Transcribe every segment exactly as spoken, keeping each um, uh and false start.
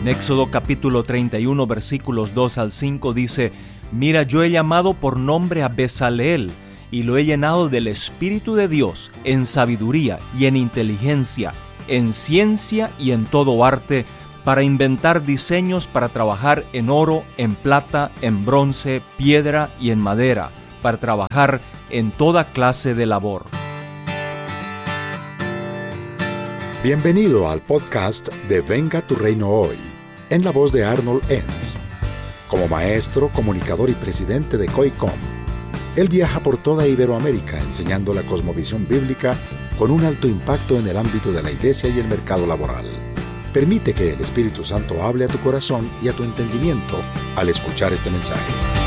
En Éxodo capítulo treinta y uno, versículos dos al cinco dice: Mira, yo he llamado por nombre a Bezaleel, y lo he llenado del Espíritu de Dios, en sabiduría y en inteligencia, en ciencia y en todo arte, para inventar diseños para trabajar en oro, en plata, en bronce, piedra y en madera, para trabajar en toda clase de labor. Bienvenido al podcast de Venga tu Reino Hoy, en la voz de Arnold Enns. Como maestro, comunicador y presidente de COICOM, él viaja por toda Iberoamérica enseñando la cosmovisión bíblica con un alto impacto en el ámbito de la iglesia y el mercado laboral. Permite que el Espíritu Santo hable a tu corazón y a tu entendimiento al escuchar este mensaje.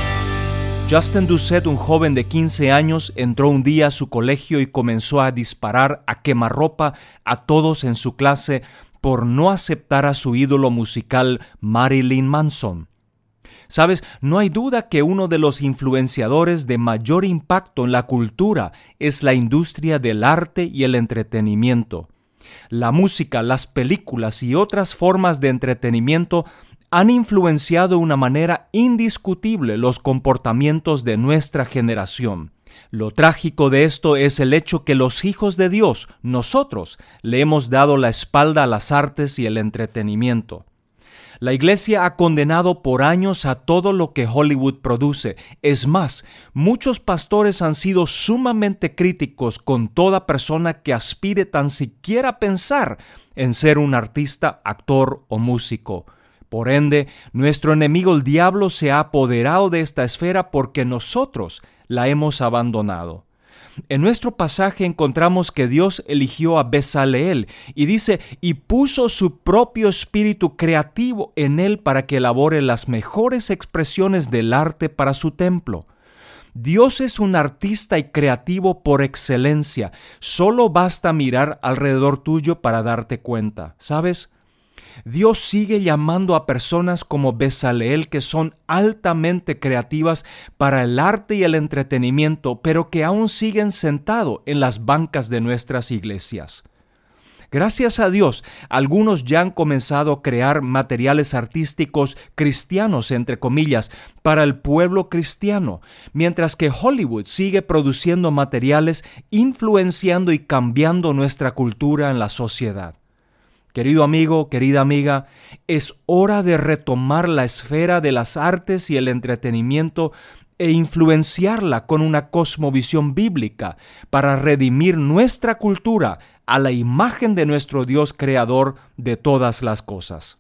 Justin Doucette, un joven de quince años, entró un día a su colegio y comenzó a disparar a quemarropa a todos en su clase por no aceptar a su ídolo musical Marilyn Manson. Sabes, no hay duda que uno de los influenciadores de mayor impacto en la cultura es la industria del arte y el entretenimiento. La música, las películas y otras formas de entretenimiento han influenciado de una manera indiscutible los comportamientos de nuestra generación. Lo trágico de esto es el hecho que los hijos de Dios, nosotros, le hemos dado la espalda a las artes y el entretenimiento. La iglesia ha condenado por años a todo lo que Hollywood produce. Es más, muchos pastores han sido sumamente críticos con toda persona que aspire tan siquiera a pensar en ser un artista, actor o músico. Por ende, nuestro enemigo el diablo se ha apoderado de esta esfera porque nosotros la hemos abandonado. En nuestro pasaje encontramos que Dios eligió a Bezaleel y dice, y puso su propio espíritu creativo en él para que elabore las mejores expresiones del arte para su templo. Dios es un artista y creativo por excelencia. Solo basta mirar alrededor tuyo para darte cuenta. ¿Sabes? Dios sigue llamando a personas como Bezaleel que son altamente creativas para el arte y el entretenimiento, pero que aún siguen sentados en las bancas de nuestras iglesias. Gracias a Dios, algunos ya han comenzado a crear materiales artísticos cristianos, entre comillas, para el pueblo cristiano, mientras que Hollywood sigue produciendo materiales influenciando y cambiando nuestra cultura en la sociedad. Querido amigo, querida amiga, es hora de retomar la esfera de las artes y el entretenimiento e influenciarla con una cosmovisión bíblica para redimir nuestra cultura a la imagen de nuestro Dios creador de todas las cosas.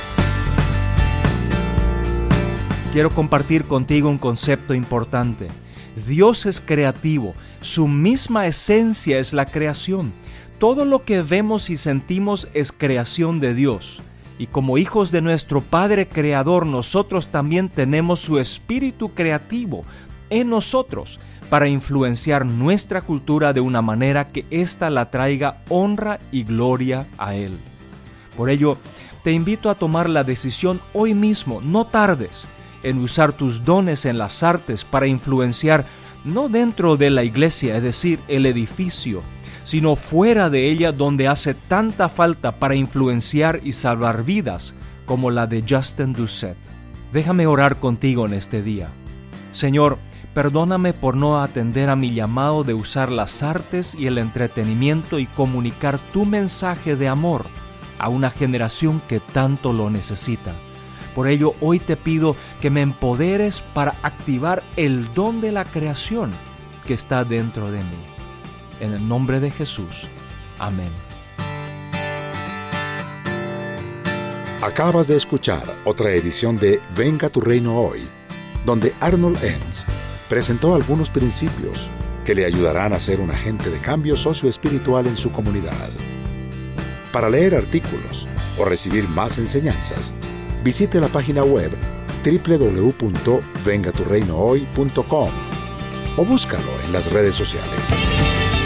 Quiero compartir contigo un concepto importante. Dios es creativo, su misma esencia es la creación. Todo lo que vemos y sentimos es creación de Dios. Y como hijos de nuestro Padre Creador, nosotros también tenemos su espíritu creativo en nosotros para influenciar nuestra cultura de una manera que ésta la traiga honra y gloria a Él. Por ello, te invito a tomar la decisión hoy mismo, no tardes, en usar tus dones en las artes para influenciar no dentro de la iglesia, es decir, el edificio, sino fuera de ella donde hace tanta falta para influenciar y salvar vidas como la de Justin Doucette. Déjame orar contigo en este día. Señor, perdóname por no atender a mi llamado de usar las artes y el entretenimiento y comunicar tu mensaje de amor a una generación que tanto lo necesita. Por ello, hoy te pido que me empoderes para activar el don de la creación que está dentro de mí. En el nombre de Jesús. Amén. Acabas de escuchar otra edición de Venga tu Reino Hoy, donde Arnold Enns presentó algunos principios que le ayudarán a ser un agente de cambio socioespiritual en su comunidad. Para leer artículos o recibir más enseñanzas, visite la página web doble u doble u doble u punto venga tu reino hoy punto com o búscalo en las redes sociales.